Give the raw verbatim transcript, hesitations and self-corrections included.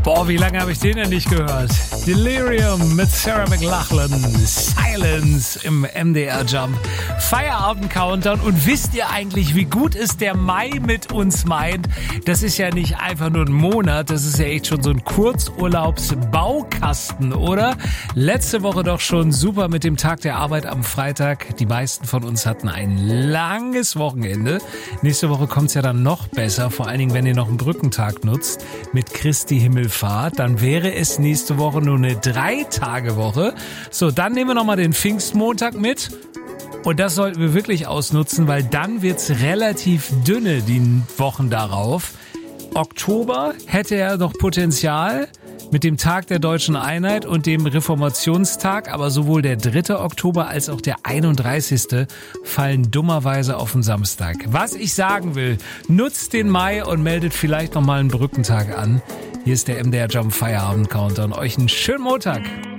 Boah, wie lange habe ich den denn nicht gehört? Delirium mit Sarah McLachlan, Silence im M D R Jump. Feierabend-Countdown. Und wisst ihr eigentlich, wie gut es der Mai mit uns meint? Das ist ja nicht einfach nur ein Monat, das ist ja echt schon so ein Kurzurlaubsbaukasten, oder? Letzte Woche doch schon super mit dem Tag der Arbeit am Freitag. Die meisten von uns hatten ein langes Wochenende. Nächste Woche kommt's ja dann noch besser, vor allen Dingen, wenn ihr noch einen Brückentag nutzt mit Christi Himmelfahrt. Dann wäre es nächste Woche nur eine Drei-Tage-Woche. So, dann nehmen wir nochmal den Pfingstmontag mit. Und das sollten wir wirklich ausnutzen, weil dann wird's relativ dünne die Wochen darauf. Oktober hätte ja noch Potenzial mit dem Tag der Deutschen Einheit und dem Reformationstag, aber sowohl der dritte Oktober als auch der einunddreißigste fallen dummerweise auf den Samstag. Was ich sagen will, nutzt den Mai und meldet vielleicht nochmal einen Brückentag an. Hier ist der M D R Jump Feierabend Countdown. Euch einen schönen Montag.